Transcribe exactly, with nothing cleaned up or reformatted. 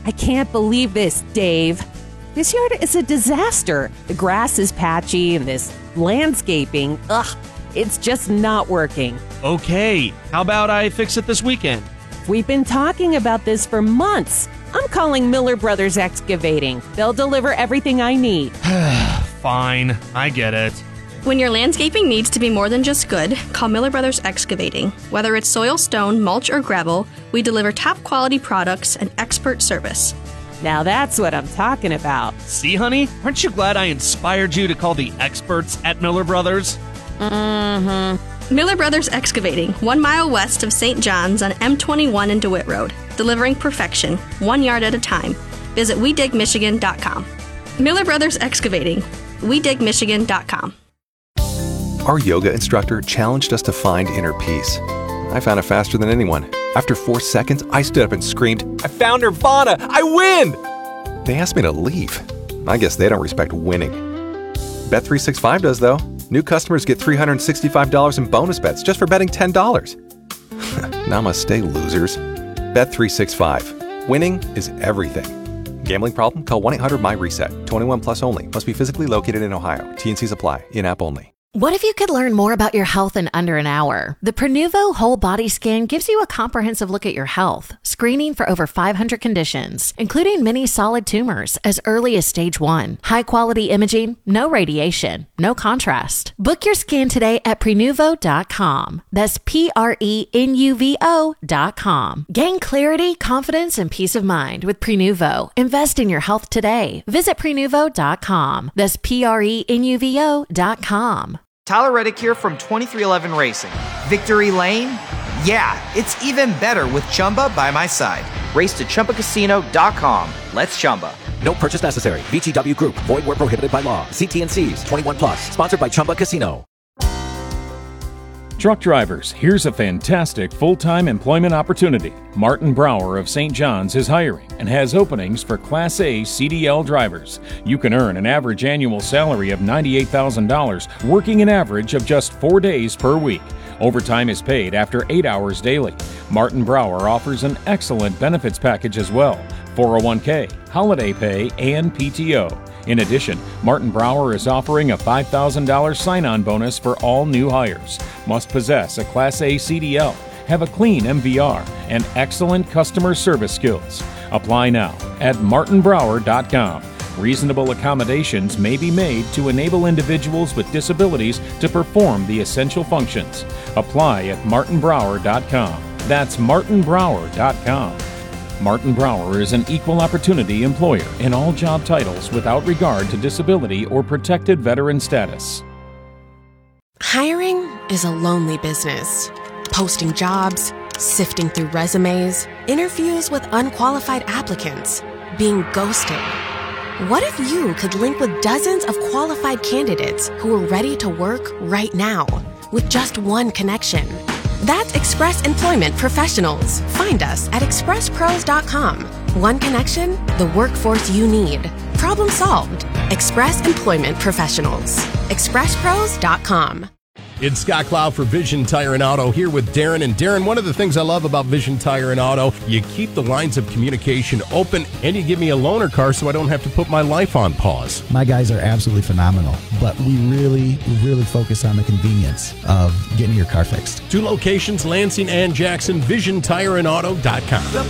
I can't believe this, Dave. This yard is a disaster. The grass is patchy and this landscaping, ugh, it's just not working. Okay, how about I fix it this weekend? We've been talking about this for months. I'm calling Miller Brothers Excavating. They'll deliver everything I need. Fine, I get it. When your landscaping needs to be more than just good, call Miller Brothers Excavating. Whether it's soil, stone, mulch, or gravel, we deliver top-quality products and expert service. Now that's what I'm talking about. See, honey? Aren't you glad I inspired you to call the experts at Miller Brothers? Mm-hmm. Miller Brothers Excavating, one mile west of Saint John's on M twenty-one and DeWitt Road. Delivering perfection, one yard at a time. Visit we dig michigan dot com. Miller Brothers Excavating, we dig michigan dot com. Our yoga instructor challenged us to find inner peace. I found it faster than anyone. After four seconds, I stood up and screamed, "I found Nirvana! I win!" They asked me to leave. I guess they don't respect winning. Bet three sixty-five does, though. New customers get three hundred sixty-five dollars in bonus bets just for betting ten dollars. Namaste, losers. Bet three sixty-five. Winning is everything. Gambling problem? Call one eight hundred my reset. twenty-one plus only. Must be physically located in Ohio. T and Cs apply. In-app only. What if you could learn more about your health in under an hour? The Prenuvo Whole Body Scan gives you a comprehensive look at your health, screening for over five hundred conditions, including many solid tumors as early as stage one. High-quality imaging, no radiation, no contrast. Book your scan today at prenuvo dot com. That's P R E N U V O dot com. Gain clarity, confidence, and peace of mind with Prenuvo. Invest in your health today. Visit prenuvo dot com. That's P R E N U V O dot com. Tyler Reddick here from twenty-three eleven Racing. Victory Lane? Yeah, it's even better with Chumba by my side. Race to Chumba Casino dot com. Let's Chumba. No purchase necessary. V G W Group. Void where prohibited by law. See T and Cs. twenty-one plus. Sponsored by Chumba Casino. Truck drivers, here's a fantastic full-time employment opportunity. Martin Brower of Saint John's is hiring and has openings for Class A C D L drivers. You can earn an average annual salary of ninety-eight thousand dollars, working an average of just four days per week. Overtime is paid after eight hours daily. Martin Brower offers an excellent benefits package as well: four oh one k, holiday pay, and P T O. In addition, Martin Brower is offering a five thousand dollars sign-on bonus for all new hires. Must possess a Class A C D L, have a clean M V R, and excellent customer service skills. Apply now at martin brower dot com. Reasonable accommodations may be made to enable individuals with disabilities to perform the essential functions. Apply at martin brower dot com. That's martin brower dot com. Martin Brower is an equal opportunity employer in all job titles without regard to disability or protected veteran status. Hiring is a lonely business. Posting jobs, sifting through resumes, interviews with unqualified applicants, being ghosted. What if you could link with dozens of qualified candidates who are ready to work right now with just one connection? That's Express Employment Professionals. Find us at express pros dot com. One connection, the workforce you need. Problem solved. Express Employment Professionals. express pros dot com. It's Scott Cloud for Vision Tire and Auto here with Darren. And Darren, one of the things I love about Vision Tire and Auto, you keep the lines of communication open and you give me a loaner car so I don't have to put my life on pause. My guys are absolutely phenomenal, but we really, really focus on the convenience of getting your car fixed. Two locations, Lansing and Jackson, vision tire and auto dot com.